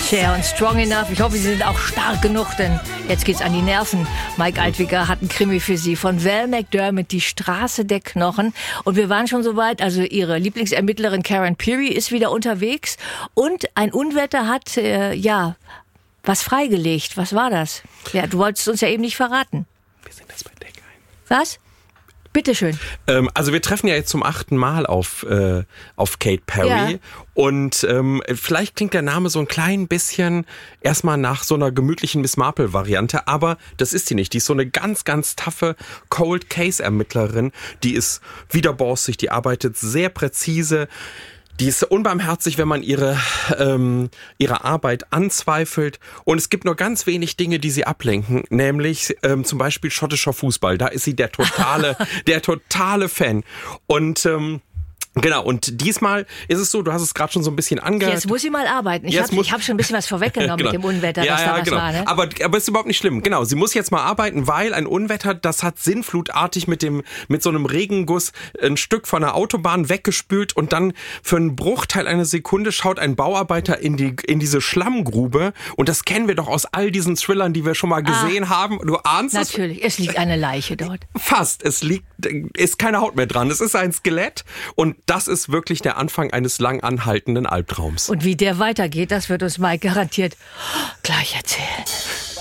Cher und Strong Enough. Ich hoffe, Sie sind auch stark genug, denn jetzt geht's an die Nerven. Mike Altwicker hat einen Krimi für Sie von Val McDermid, Die Straße der Knochen. Und wir waren schon so weit, also Ihre Lieblingsermittlerin Karen Pirie ist wieder unterwegs. Und ein Unwetter hat, was freigelegt. Was war das? Ja, du wolltest uns ja eben nicht verraten. Wir sind jetzt bei Deck 1. Was? Bitteschön. Also wir treffen ja jetzt zum 8. Mal auf Kate Perry. Ja. Und vielleicht klingt der Name so ein klein bisschen erstmal nach so einer gemütlichen Miss Marple-Variante, aber das ist sie nicht. Die ist so eine ganz, ganz taffe Cold-Case-Ermittlerin. Die ist widerborstig, die arbeitet sehr präzise. Die ist unbarmherzig, wenn man ihre Arbeit anzweifelt. Und es gibt nur ganz wenig Dinge, die sie ablenken. Nämlich zum Beispiel schottischer Fußball. Da ist sie der totale Fan. Und genau, und diesmal ist es so, du hast es gerade schon so ein bisschen angehört. Jetzt muss sie mal arbeiten. Ich hab schon ein bisschen was vorweggenommen genau. Mit dem Unwetter, dass da was genau. war. Ne? Aber ist überhaupt nicht schlimm. Genau, sie muss jetzt mal arbeiten, weil ein Unwetter, das hat sinnflutartig mit so einem Regenguss ein Stück von der Autobahn weggespült und dann für einen Bruchteil einer Sekunde schaut ein Bauarbeiter in diese Schlammgrube. Und das kennen wir doch aus all diesen Thrillern, die wir schon mal gesehen haben. Du ahnst es? Natürlich, es liegt eine Leiche dort. Fast, ist keine Haut mehr dran. Es ist ein Skelett und das ist wirklich der Anfang eines lang anhaltenden Albtraums. Und wie der weitergeht, das wird uns Mike garantiert gleich erzählen.